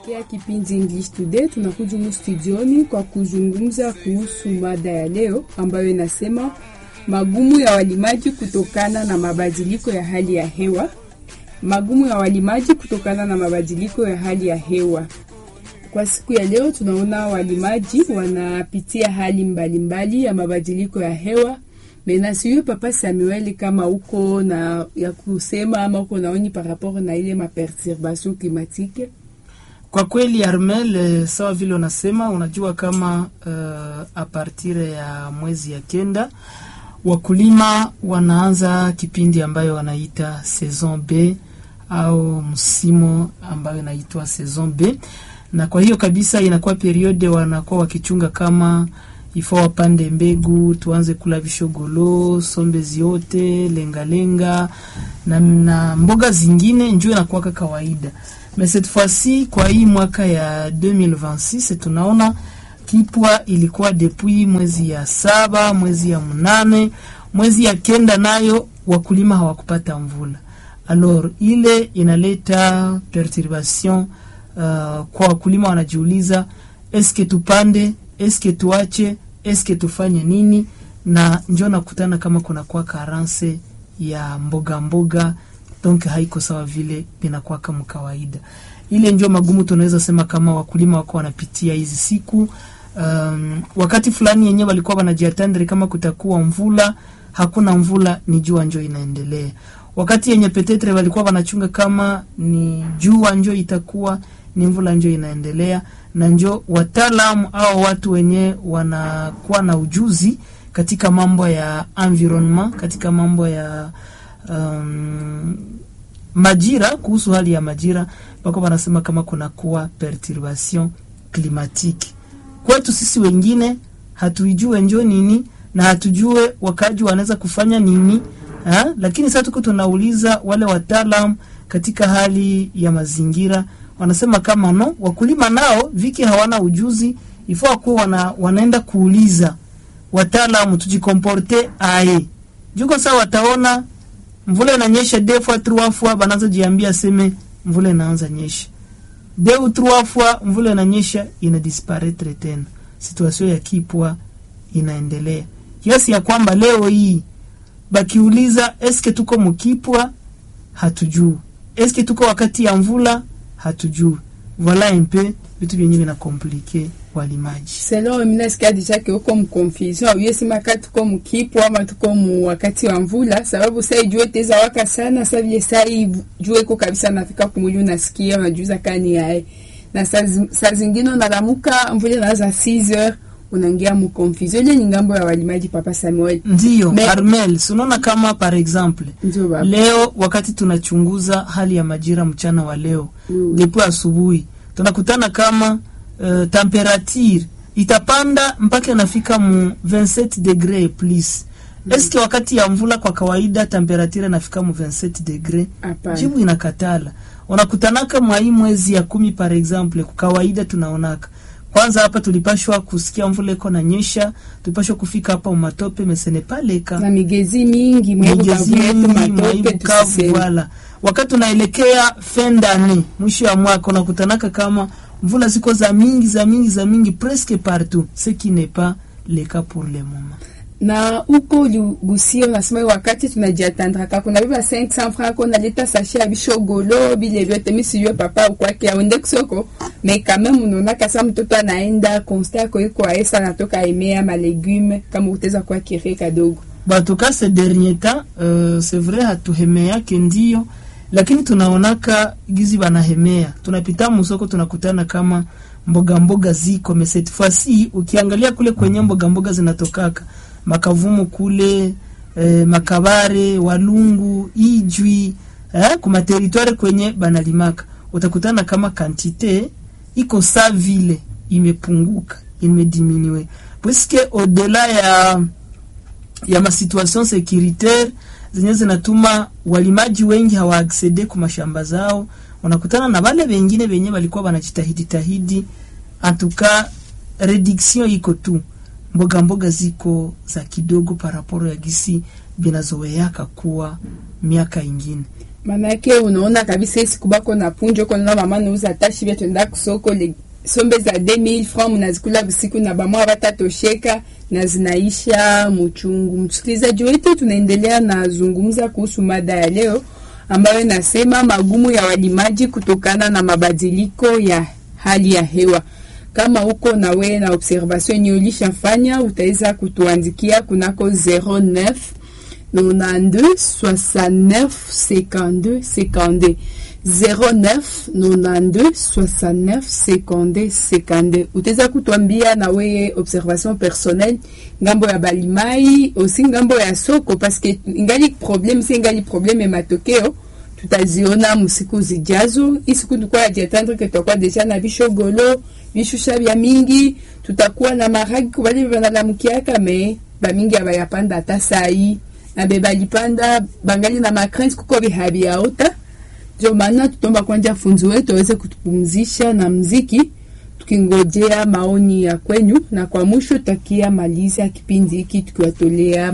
Unapokea kipindi English Today, tunakuja studioni kwa kuzungumza kuhusu mada ya leo ambayo inasema magumu ya walimaji kutokana na mabadiliko ya hali ya hewa. Magumu ya walimaji kutokana na mabadiliko ya hali ya hewa. Kwa siku ya leo tunaona walimaji wanapitia hali mbalimbali ya mabadiliko ya hewa. Mena siyo Papa Samuel kama uko na ya kusema ama uko naoni par rapport na ile maperturbation climatique. Kwa kweli Armel, sawa vile unasema, unajua kama a partir ya mwezi ya kenda wakulima wanaanza kipindi ambayo wanaita saison B au msimu ambayo inaitwa saison B, na kwa hiyo kabisa inakuwa periode wanakuwa wakichunga kama ifo wapande mbegu, tuanze kula vishogolo, sombe ziote, lenga na mboga zingine, njoo inakuwa kawaida. Mais cette fois-ci kwa hii mwaka ya 2026 tunaona kipwa ilikuwa depuis mwezi ya 7, mwezi ya 8, mwezi ya 9 nayo wakulima hawakupata mvula. Alors ile inaleta perturbation kwa wakulima, wanajiuliza eske tupande, eske tuache, eske tufanye nini, na njoo nakutana kama kuna kwa carence ya mboga donc haiko sawa vile inakuwa kama kawaida. Ile njoo magumu tunaweza sema kama wakulima wako wanapitia hizi siku. Wakati fulani yenyewe walikuwa wanajiatendre kama kutakuwa mvula, hakuna mvula, ni jua njoo inaendelea. Wakati yenye petetre walikuwa wanachunga kama ni jua njoo itakuwa, ni mvula njoo inaendelea, na njoo wataalamu au watu wenye wanakuwa na ujuzi katika mambo ya environment, katika mambo ya majira, kuhusu hali ya majira, wako wanasema kama kuna kuwa perturbation climatique. Kwetu sisi wengine hatuijue njoo nini na hatujue wakaji wanaweza kufanya nini, lakini sasa tuko tunauliza wale wataalamu katika hali ya mazingira, wanasema kama no, wakulima nao viki hawana ujuzi, ifaa kuwa wanaenda kuuliza wataalamu tujikomporte aye. Juko sawa wataona mvula inanyesha 2 fois 3 fois, banaanza jiambia seme mvula inaanza nyesha 2 ou 3 fois, mvula inanyesha ina disparaître tena, situation ya kipwa inaendelea kiasi ya kwamba leo hii bakiuliza eske tuko mkipwa, hatujui, eske tuko wakati ya mvula, hatujui. Voilà un peu vitu vyenyewe na compliqué walimaji. Selon mnasikia deja que uko mconfusion, yesi makati tuko mkipwa ama tuko wakati wa mvula, sababu sasa ijue teza waka sana, sasa vile sasa ijue iko kabisa nafika kumuli, unasikia majuza kani yae. Na saa zingine unalamuka mvula inaanza 6h, unaingia mconfusion. Ile ni ngambo ya walimaji Papa Samuel. Ndio, Armel, unaona kama par exemple leo wakati tunachunguza hali ya majira mchana wa leo, ndipo asubuhi tunakutana kama temperature itapanda mpaka inafika mu 27 degree plus. Eske wakati ya mvula kwa kawaida temperature inafika mu 27 degree? Jibu inakatala. Unakutanaka mwa hii mwezi ya 10 par exemple, kwa kawaida tunaonaka kwanza hapa tulipashwa kusikia mvula iko na nyesha, tulipashwa kufika hapa umatope mesene paleka na migezi mingi matope tukavu. Wala wakati tunaelekea fendane mwisho ya mwaka unakutanaka kama mvula ziko za mingi presque partout, ce qui n'est pas le cas pour le moment. Na uko Lugusia unasema wakati tunajiatandra kuna biba 500 francs kuna leta sachet ya bishogolo bile vyote, mimi yue papa kwa kia uende kusoko, mais quand même unaona kasa mtoto anaenda constat kwa iko aesa natoka emea ma légumes kama uteza kwa kire kadogo. En tout cas ces derniers temps c'est vrai hatuhemea kendio, lakini tunaonaka gizi banahemea. Tunapita musoko tunakutana kama mboga ziko, mais cette fois-ci ukiangalia kule kwenye mboga zinatokaka Makavumu kule, Makabare, Walungu, Ijwi, kuma territoire kwenye banalimaka, utakutana kama quantité iko sa vile imepunguka, imediminuer. Puisque au-delà ya ma situation sécuritaire zenye zinatuma walimaji wengi hawa accede kwa mashamba zao, wanakutana na wale wengine wenye walikuwa wanajitahidi. En tout cas réduction iko tu, mboga ziko za kidogo par rapport ya gisi binazoeaka kuwa miaka ingine. Manake unaona kabisa siku bako na punjo kwa na mama nauza tashi vya tuenda kusoko le sombe za 2000 francs mnazikula usiku na bamwa batatosheka na zinaisha mchungu. Msikilizaji wetu, tunaendelea na zungumza kuhusu mada ya leo ambayo inasema magumu ya walimaji kutokana na mabadiliko ya hali ya hewa. Kama uko na wewe na observation ni ulishafanya, utaweza kutuandikia kunako 09 92 69 52 52 09 92 69 52 52. Utaweza kutuambia na wewe observation personnelle ngambo ya balimai aussi ngambo ya soko, parce que ingali problème matokeo tutaziona msiku zijazo. Isiku tukua ajatendre que tutakuwa deja na bishogolo bishusha bya mingi, tutakuwa na maragi kubali banalamukiaka me bamingi abayapanda hata sai na bebalipanda bangali na makrens kuko bihabi ya ota. Ndio maana tutomba kwanja funzi wetu waweze kutupumzisha na mziki tukingojea maoni ya kwenyu, na kwa mwisho takia maliza kipindi hiki tukiwatolea